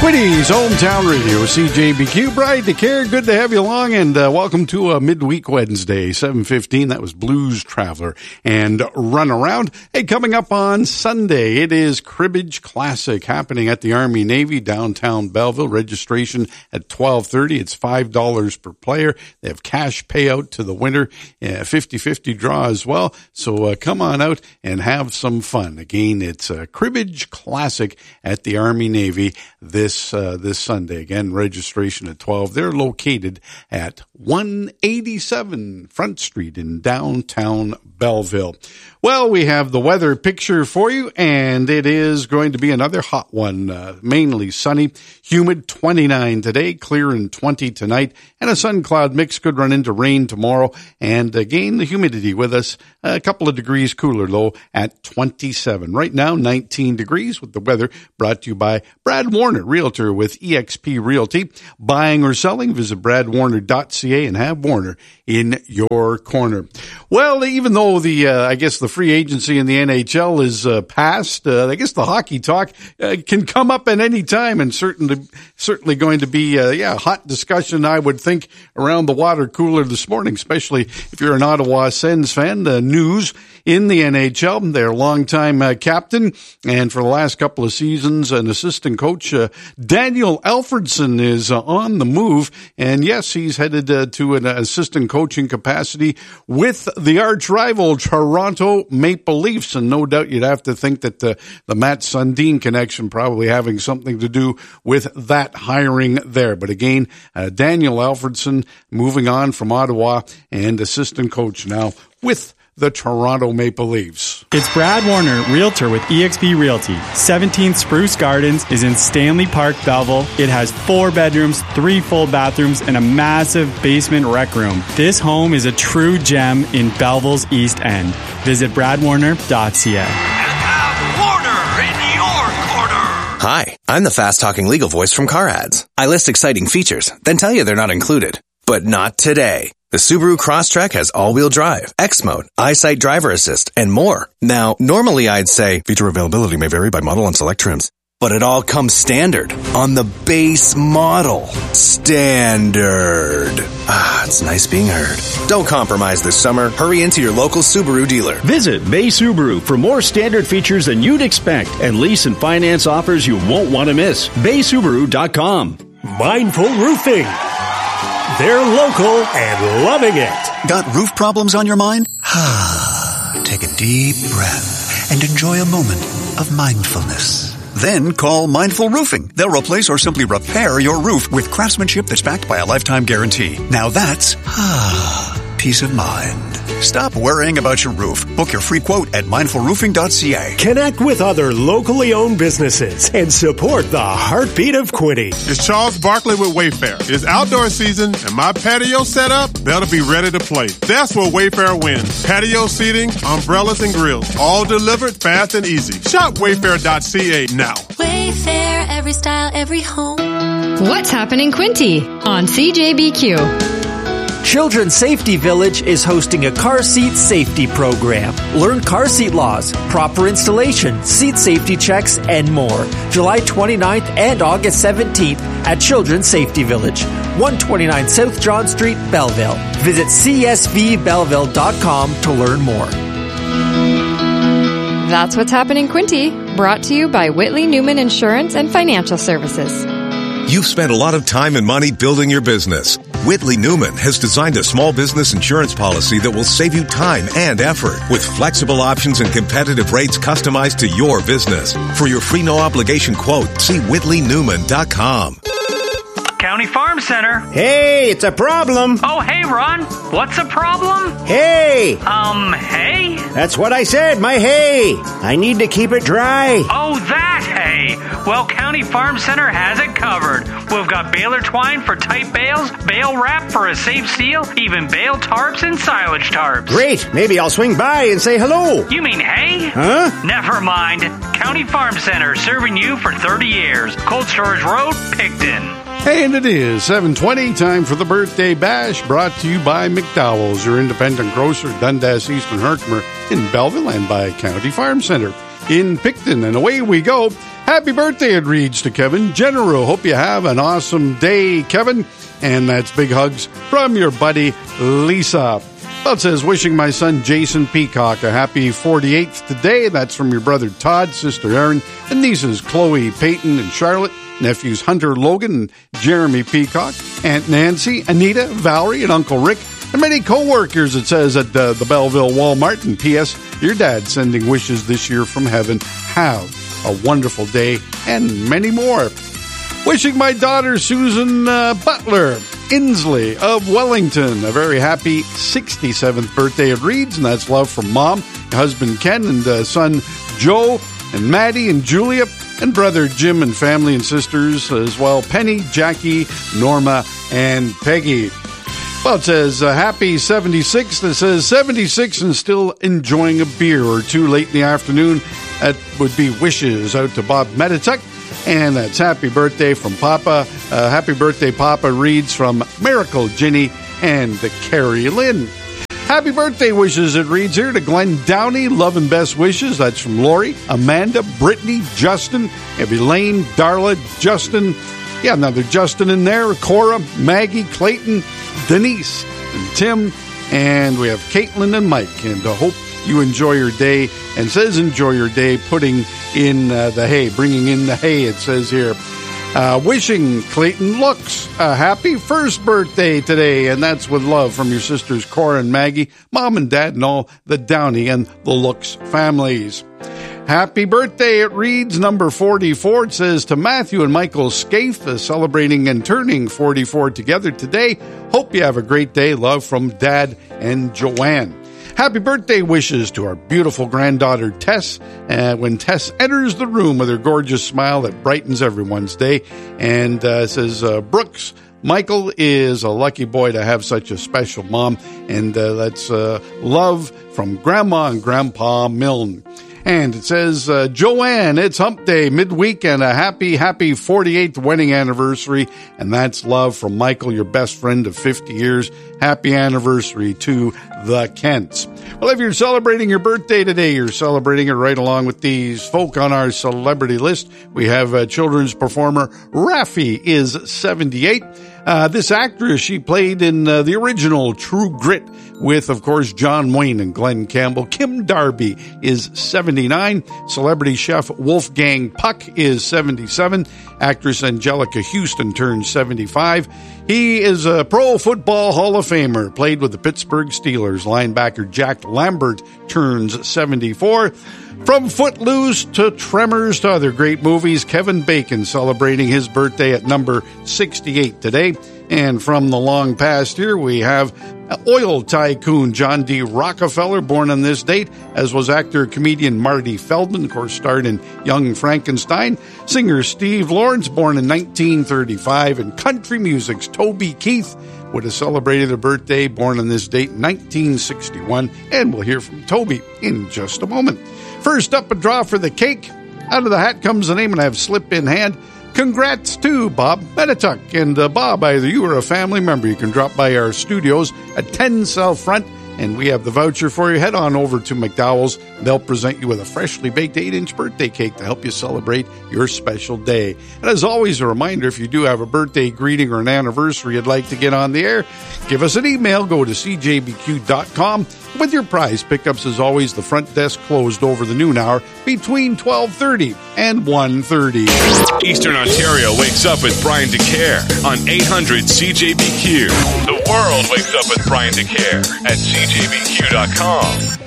Quinty's Hometown Radio, CJBQ. Brian DeCare, good to have you along, and welcome to a midweek Wednesday, 7:15. That was Blues Traveler and Run Around. Hey, coming up on Sunday, it is Cribbage Classic happening at the Army Navy, downtown Belleville. Registration at 12:30. It's $5 per player. They have cash payout to the winner, 50-50 draw as well. So come on out and have some fun. Again, it's Cribbage Classic at the Army Navy this Sunday. Again, registration at 12. They're located at 187 Front Street in downtown Belleville. Well, we have the weather picture for you, and it is going to be another hot one, mainly sunny, humid, 29 today, clear and 20 tonight, and a sun-cloud mix could run into rain tomorrow, and again, the humidity with us, a couple of degrees cooler, low at 27. Right now, 19 degrees with the weather brought to you by Brad Warner, Realtor with eXp Realty. Buying or selling, visit bradwarner.ca and have Warner in your corner. Well, even though the free agency in the NHL is past, I guess the hockey talk can come up at any time, and certainly going to be a hot discussion, I would think, around the water cooler this morning, especially if you're an Ottawa Sens fan. News in the NHL, their longtime captain, and for the last couple of seasons, an assistant coach, Daniel Alfredsson, is on the move, and yes, he's headed to an assistant coaching capacity with the arch rival Toronto Maple Leafs, and no doubt you'd have to think that the Matt Sundin connection probably having something to do with that hiring there. But again, Daniel Alfredsson moving on from Ottawa and assistant coach now with the Toronto Maple Leafs. It's Brad Warner, Realtor with eXp Realty. 17th Spruce Gardens is in Stanley Park, Belleville. It has 4 bedrooms, 3 full bathrooms, and a massive basement rec room. This home is a true gem in Belleville's East End. Visit bradwarner.ca. And have Warner in your corner. Hi, I'm the fast-talking legal voice from Car Ads. I list exciting features, then tell you they're not included. But not today. The Subaru Crosstrek has all-wheel drive, X-Mode, EyeSight driver assist, and more. Now, normally I'd say feature availability may vary by model and select trims, but it all comes standard on the base model. Standard. It's nice being heard. Don't compromise this summer. Hurry into your local Subaru dealer. Visit Bay Subaru for more standard features than you'd expect and lease and finance offers you won't want to miss. BaySubaru.com. Mindful Roofing. They're local and loving it. Got roof problems on your mind? Take a deep breath and enjoy a moment of mindfulness. Then call Mindful Roofing. They'll replace or simply repair your roof with craftsmanship that's backed by a lifetime guarantee. Now that's peace of mind. Stop worrying about your roof. Book your free quote at mindfulroofing.ca. Connect with other locally owned businesses and support the heartbeat of Quinty. It's Charles Barkley with Wayfair. It's outdoor season, and my patio setup better be ready to play. That's where Wayfair wins. Patio seating, umbrellas, and grills, all delivered fast and easy. Shop wayfair.ca now. Wayfair, every style, every home. What's happening, Quinty, on CJBQ? Children's Safety Village is hosting a car seat safety program. Learn car seat laws, proper installation, seat safety checks, and more. July 29th and August 17th at Children's Safety Village, 129 South John Street, Belleville. Visit csvbelleville.com to learn more. That's what's happening, Quinty. Brought to you by Whitley Newman Insurance and Financial Services. You've spent a lot of time and money building your business. Whitley Newman has designed a small business insurance policy that will save you time and effort with flexible options and competitive rates customized to your business. For your free no-obligation quote, see whitleynewman.com. County Farm Center. Hey, it's a problem. Oh, hey, Ron. What's a problem? Hay. Hay? That's what I said, my hay. I need to keep it dry. Oh, that hay. Well, County Farm Center has it covered. We've got baler twine for tight bales, bale wrap for a safe seal, even bale tarps and silage tarps. Great. Maybe I'll swing by and say hello. You mean hay? Huh? Never mind. County Farm Center, serving you for 30 years. Cold Storage Road, Picton. And it is 7:20, time for the Birthday Bash, brought to you by McDowell's, your independent grocer, Dundas, Eastern Herkimer, in Belleville, and by County Farm Center. in Picton. And away we go. Happy birthday, it reads to Kevin General. Hope you have an awesome day, Kevin. And that's big hugs from your buddy, Lisa. Well, it says, wishing my son Jason Peacock a happy 48th today. That's from your brother Todd, sister Erin, and nieces Chloe, Peyton, and Charlotte, nephews Hunter, Logan, and Jeremy Peacock, Aunt Nancy, Anita, Valerie, and Uncle Rick, and many co-workers, it says, at the Belleville Walmart. And P.S., your dad sending wishes this year from heaven. Have a wonderful day, and many more. Wishing my daughter Susan Butler Inslee of Wellington a very happy 67th birthday, it reads, and that's love from mom, husband Ken, and son Joe, and Maddie, and Julia, and brother Jim, and family and sisters as well, Penny, Jackie, Norma, and Peggy. Well, it says happy 76th. It says 76 and still enjoying a beer or two late in the afternoon. That would be wishes out to Bob Medituck. And that's happy birthday from Papa. Happy birthday, Papa reads from Miracle Ginny and the Carrie Lynn. Happy birthday wishes, it reads here, to Glenn Downey. Love and best wishes. That's from Lori, Amanda, Brittany, Justin, Elaine, Darla, Justin. Yeah, another Justin in there. Cora, Maggie, Clayton, Denise, and Tim. And we have Caitlin and Mike. And I hope you enjoy your day. And says enjoy your day putting in the hay, bringing in the hay, it says here. Wishing Clayton Lux a happy first birthday today. And that's with love from your sisters Cora and Maggie, mom and dad, and all the Downey and the Lux families. Happy birthday, it reads, number 44. It says to Matthew and Michael Scaife, celebrating and turning 44 together today. Hope you have a great day. Love from Dad and Joanne. Happy birthday wishes to our beautiful granddaughter Tess. When Tess enters the room with her gorgeous smile that brightens everyone's day. And says Brooks, Michael is a lucky boy to have such a special mom. And that's love from Grandma and Grandpa Milne. And it says, Joanne, it's hump day, midweek, and a happy 48th wedding anniversary. And that's love from Michael, your best friend of 50 years. Happy anniversary to the Kents. Well, if you're celebrating your birthday today, you're celebrating it right along with these folk on our celebrity list. We have children's performer Raffi is 78. This actress, she played in the original True Grit with, of course, John Wayne and Glenn Campbell. Kim Darby is 79. Celebrity chef Wolfgang Puck is 77. Actress Angelica Houston turns 75. He is a Pro Football Hall of Famer, played with the Pittsburgh Steelers. Linebacker Jack Lambert turns 74. From Footloose to Tremors to other great movies, Kevin Bacon celebrating his birthday at number 68 today. And from the long past here, we have oil tycoon John D. Rockefeller, born on this date, as was actor-comedian Marty Feldman, of course, starred in Young Frankenstein. Singer Steve Lawrence, born in 1935, and country music's Toby Keith would have celebrated a birthday, born on this date, 1961. And we'll hear from Toby in just a moment. First up, a draw for the cake. Out of the hat comes the name, and I have slip in hand. Congrats to Bob Medituck. And Bob, either you or a family member, you can drop by our studios at 10 South Front, and we have the voucher for you. Head on over to McDowell's. They'll present you with a freshly baked 8-inch birthday cake to help you celebrate your special day. And as always, a reminder, if you do have a birthday greeting or an anniversary you'd like to get on the air, give us an email. Go to cjbq.com. With your prize pickups, as always, the front desk closed over the noon hour between 12:30 and 1:30. Eastern Ontario wakes up with Brian DeCare on 800 CJBQ. The world wakes up with Brian DeCare at cjbq.com.